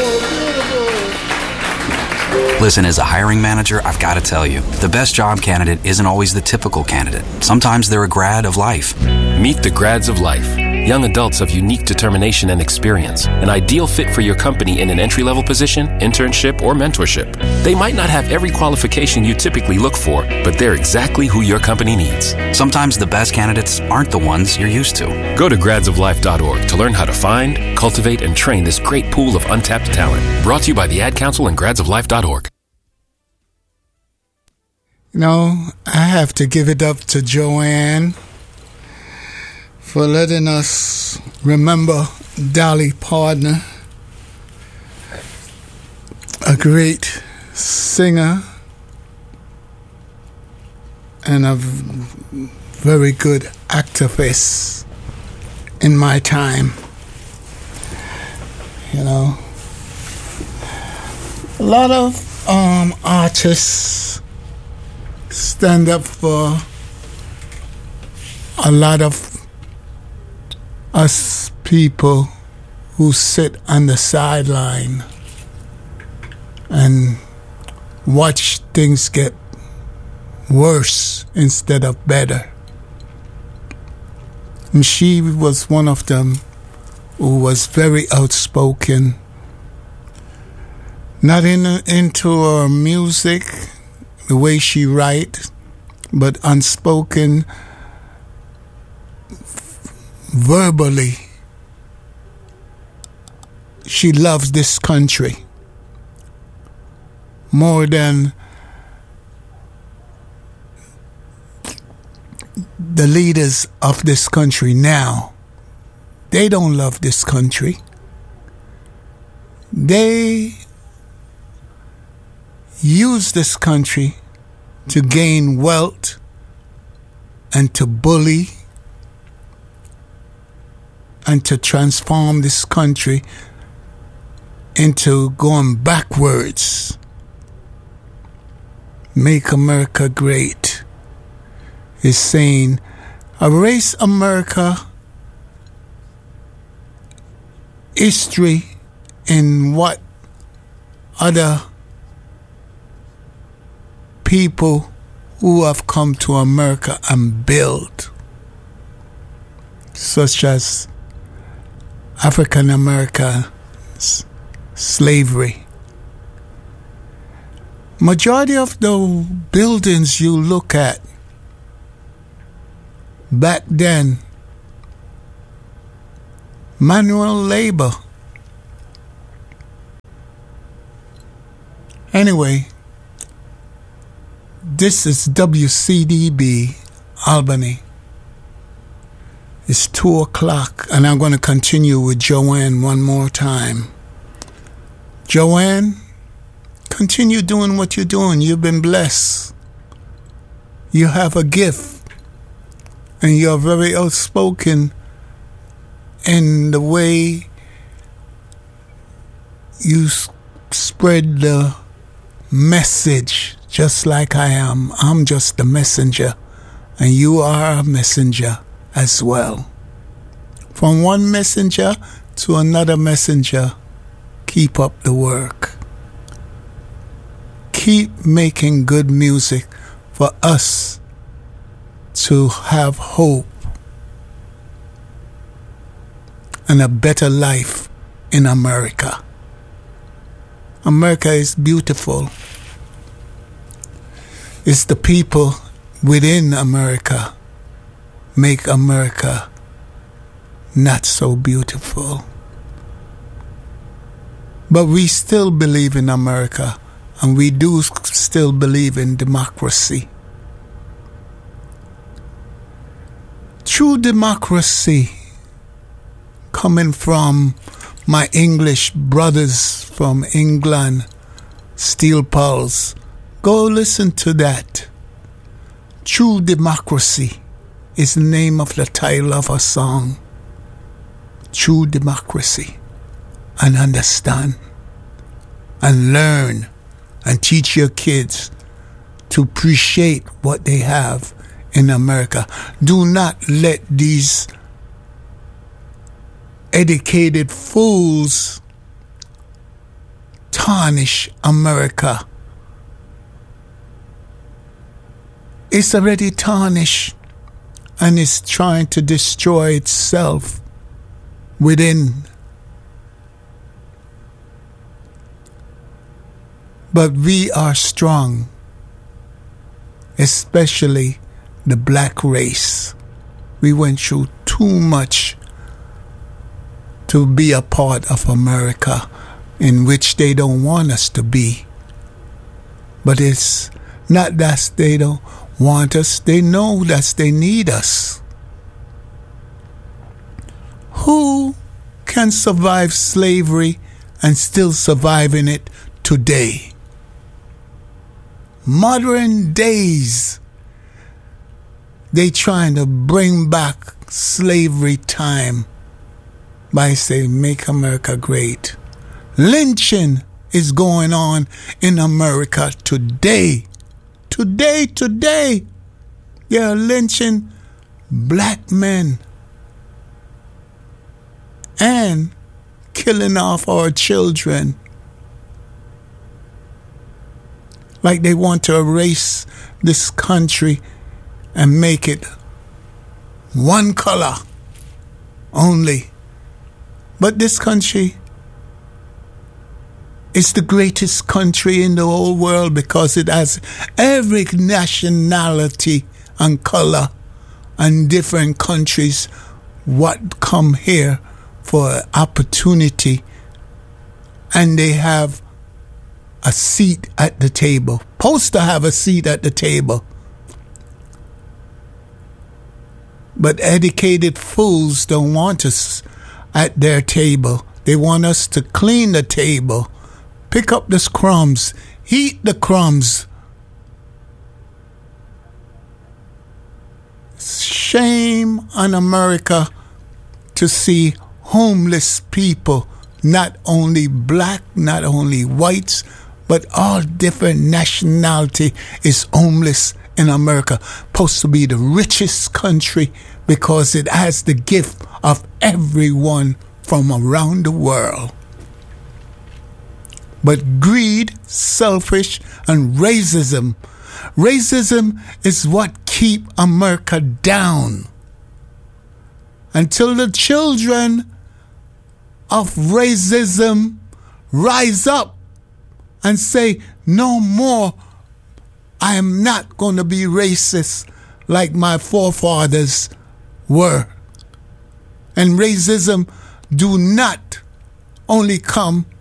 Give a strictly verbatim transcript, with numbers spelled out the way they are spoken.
Listen, as a hiring manager, I've got to tell you, the best job candidate isn't always the typical candidate. Sometimes they're a grad of life. Meet the grads of life. Young adults of unique determination and experience. An ideal fit for your company in an entry-level position, internship, or mentorship. They might not have every qualification you typically look for, but they're exactly who your company needs. Sometimes the best candidates aren't the ones you're used to. Go to grads of life dot org to learn how to find, cultivate, and train this great pool of untapped talent. Brought to you by the Ad Council and grads of life dot org. You know, I have to give it up to Joanne for letting us remember Dolly Parton, a great singer and a very good activist in my time. You know, a lot of um, artists stand up for a lot of us people who sit on the sideline and watch things get worse instead of better. And she was one of them who was very outspoken, not in, into her music, the way she write, but unspoken verbally. She loves this country more than the leaders of this country now. They don't love this country. They use this country to gain wealth and to bully and to transform this country into going backwards. Make America great is saying, erase America history in what other people who have come to America and built, such as African Americans, slavery. Majority of the buildings you look at back then, manual labor. Anyway, this is W C D B Albany. It's two o'clock, and I'm going to continue with Joanne one more time. Joanne, continue doing what you're doing. You've been blessed. You have a gift, and you're very outspoken in the way you s- spread the message, just like I am. I'm just the messenger, and you are a messenger as well. From one messenger to another messenger, keep up the work. Keep making good music for us to have hope and a better life in America. America is beautiful. It's the people within America make America not so beautiful. But we still believe in America, and we do still believe in democracy. True democracy, coming from my English brothers from England, Steel Pulse, go listen to that. True democracy is the name of the title of a song. True democracy. And understand and learn and teach your kids to appreciate what they have in America. Do not let these educated fools tarnish America. It's already tarnished and is trying to destroy itself within. But we are strong, especially the black race. We went through too much to be a part of America in which they don't want us to be. But it's not that they don't want us, they know that they need us. Who can survive slavery and still survive in it today? Modern days, they trying to bring back slavery time by saying, make America great. Lynching is going on in America today. Today, today, they are lynching black men and killing off our children. Like they want to erase this country and make it one color only. But this country is the greatest country in the whole world because it has every nationality and color and different countries what come here for opportunity, and they have a seat at the table. Supposed to have a seat at the table. But educated fools don't want us at their table. They want us to clean the table, pick up the crumbs, eat the crumbs. Shame on America to see homeless people, not only black, not only whites, but all different nationality is homeless in America. Supposed to be the richest country because it has the gift of everyone from around the world. But greed, selfish, and racism. Racism is what keep America down. Until the children of racism rise up and say, no more, I am not going to be racist like my forefathers were. And racism do not only come